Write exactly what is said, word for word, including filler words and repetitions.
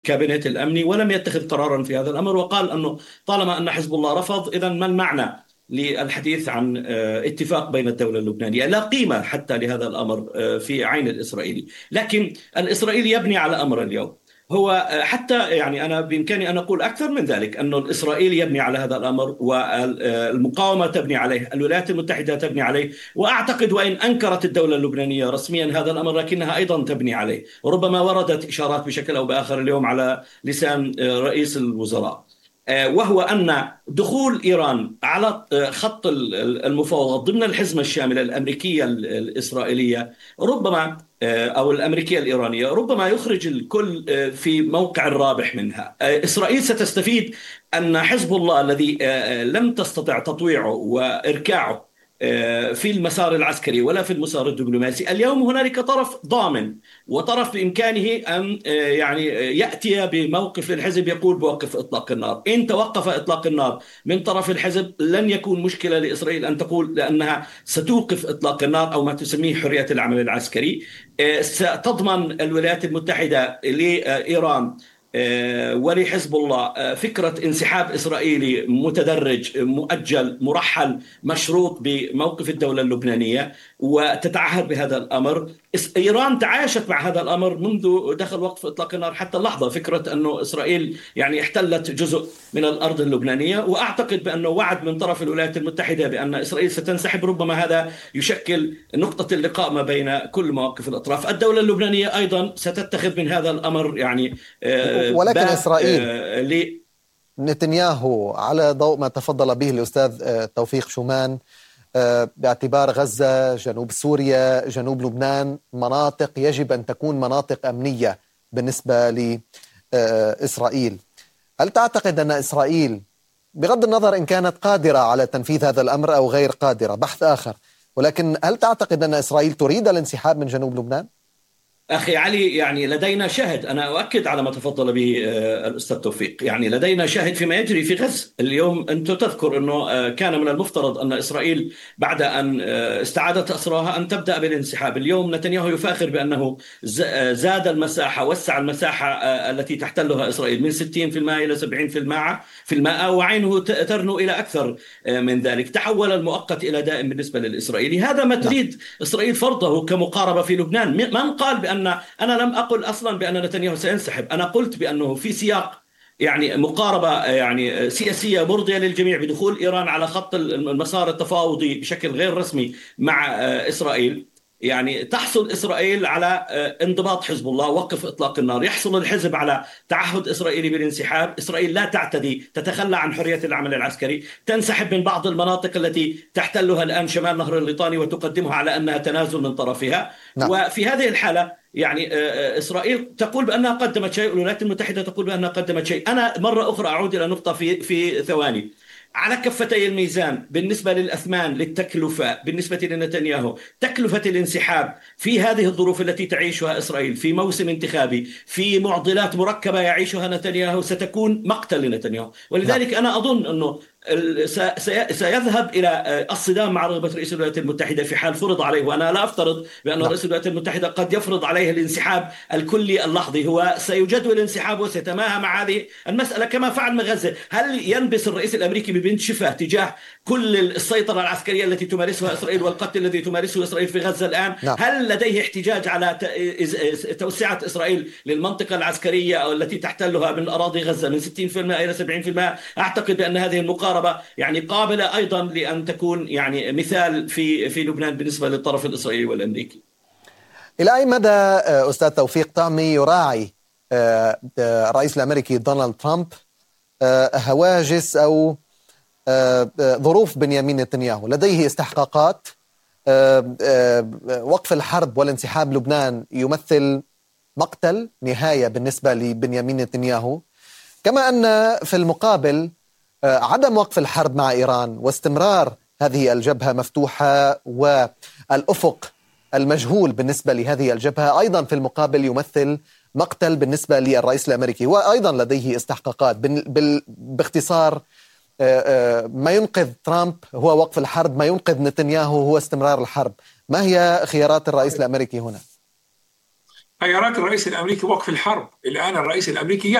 الكابينت الأمني ولم يتخذ قرارا في هذا الأمر، وقال أنه طالما أن حزب الله رفض، إذن ما المعنى للحديث عن اتفاق بين الدولة اللبنانية؟ لا قيمة حتى لهذا الأمر في عين الإسرائيلي. لكن الإسرائيلي يبني على أمر اليوم، هو حتى يعني أنا بإمكاني أن أقول أكثر من ذلك، أنه الإسرائيلي يبني على هذا الأمر والمقاومة تبني عليه، الولايات المتحدة تبني عليه، وأعتقد وإن أنكرت الدولة اللبنانية رسميا هذا الأمر لكنها أيضا تبني عليه، وربما وردت إشارات بشكل أو بآخر اليوم على لسان رئيس الوزراء، وهو أن دخول إيران على خط المفاوضات ضمن الحزمة الشاملة الأمريكية الإسرائيلية ربما أو الأمريكية الإيرانية ربما يخرج الكل في موقع الرابح منها. إسرائيل ستستفيد أن حزب الله الذي لم تستطع تطويعه وإركاعه في المسار العسكري ولا في المسار الدبلوماسي، اليوم هنالك طرف ضامن وطرف بإمكانه أن يعني يأتي بموقف للحزب يقول بوقف إطلاق النار. إن توقف إطلاق النار من طرف الحزب لن يكون مشكلة لإسرائيل أن تقول لأنها ستوقف إطلاق النار أو ما تسميه حرية العمل العسكري. ستضمن الولايات المتحدة لإيران ولحزب الله فكرة انسحاب إسرائيلي متدرج مؤجل مرحل مشروط بموقف الدولة اللبنانية، وتتعهد بهذا الأمر. إيران تعايشت مع هذا الأمر منذ دخل وقف إطلاق النار حتى اللحظة، فكرة أنه إسرائيل يعني احتلت جزء من الأرض اللبنانية، وأعتقد بأنه وعد من طرف الولايات المتحدة بأن إسرائيل ستنسحب ربما هذا يشكل نقطة اللقاء ما بين كل مواقف الأطراف. الدولة اللبنانية أيضا ستتخذ من هذا الأمر يعني ولكن إسرائيل نتنياهو على ضوء ما تفضل به الأستاذ توفيق شومان باعتبار غزة جنوب سوريا جنوب لبنان مناطق يجب أن تكون مناطق أمنية بالنسبة لإسرائيل، هل تعتقد أن إسرائيل بغض النظر إن كانت قادرة على تنفيذ هذا الأمر أو غير قادرة بحث آخر، ولكن هل تعتقد أن إسرائيل تريد الانسحاب من جنوب لبنان؟ أخي علي، يعني لدينا شاهد، أنا أؤكد على ما تفضل به الأستاذ توفيق، يعني لدينا شاهد فيما يجري في غزة اليوم. أنت تذكر أنه كان من المفترض أن إسرائيل بعد أن استعادت أسراها أن تبدأ بالانسحاب. اليوم نتنياهو يفاخر بأنه زاد المساحة، وسع المساحة التي تحتلها إسرائيل من ستين بالمئة إلى سبعين بالمئة، وعينه ترنو إلى أكثر من ذلك. تحول المؤقت إلى دائم بالنسبة للإسرائيلي. هذا ما تريد إسرائيل فرضه كمقاربة في لبنان. من قال بأن أنا لم أقل أصلا بأن نتنياهو سينسحب، أنا قلت بأنه في سياق يعني مقاربة يعني سياسية مرضية للجميع بدخول إيران على خط المسار التفاوضي بشكل غير رسمي مع إسرائيل، يعني تحصل إسرائيل على انضباط حزب الله، وقف إطلاق النار، يحصل الحزب على تعهد إسرائيلي بالانسحاب، إسرائيل لا تعتدي، تتخلى عن حرية العمل العسكري، تنسحب من بعض المناطق التي تحتلها الآن شمال نهر الليطاني وتقدمها على أنها تنازل من طرفها. نعم. وفي هذه الحالة يعني إسرائيل تقول بأنها قدمت شيء والولايات المتحدة تقول بأنها قدمت شيء. أنا مرة أخرى أعود إلى نقطة في في ثواني على كفتي الميزان بالنسبة للأثمان للتكلفة. بالنسبة لنتنياهو تكلفة الانسحاب في هذه الظروف التي تعيشها إسرائيل في موسم انتخابي في معضلات مركبة يعيشها نتنياهو ستكون مقتل لنتنياهو. ولذلك أنا أظن أنه سيذهب إلى الصدام مع رغبة رئيس الولايات المتحدة في حال فرض عليه، وأنا لا أفترض بأن رئيس الولايات المتحدة قد يفرض عليه الانسحاب الكلي اللحظي، هو سيجدول الانسحاب وسيتماهى مع هذه المسألة كما فعل مع غزة. هل ينبس الرئيس الأمريكي ببنت شفاه تجاه كل السيطرة العسكرية التي تمارسها إسرائيل والقتل الذي تمارسه إسرائيل في غزة الآن؟ نعم. هل لديه احتجاج على توسعة إسرائيل للمنطقة العسكرية أو التي تحتلها من أراضي غزة من ستين بالمئة إلى سبعين بالمئة؟ أعتقد بأن هذه المقاربة يعني قابلة أيضا لأن تكون يعني مثال في في لبنان بالنسبة للطرف الإسرائيلي والأمريكي. إلى أي مدى أستاذ توفيق طعمي يراعي الرئيس الأمريكي دونالد ترامب هواجس أو ظروف بنيامين نتنياهو؟ لديه استحقاقات، وقف الحرب والانسحاب لبنان يمثل مقتل نهاية بالنسبة لبنيامين نتنياهو، كما أن في المقابل عدم وقف الحرب مع إيران واستمرار هذه الجبهة مفتوحة والأفق المجهول بالنسبة لهذه الجبهة أيضا في المقابل يمثل مقتل بالنسبة للرئيس الأمريكي، وأيضا لديه استحقاقات. باختصار ما ينقذ ترامب هو وقف الحرب، ما ينقذ نتنياهو هو استمرار الحرب. ما هي خيارات الرئيس الأمريكي هنا؟ خيارات الرئيس الأمريكي وقف الحرب. الآن الرئيس الأمريكي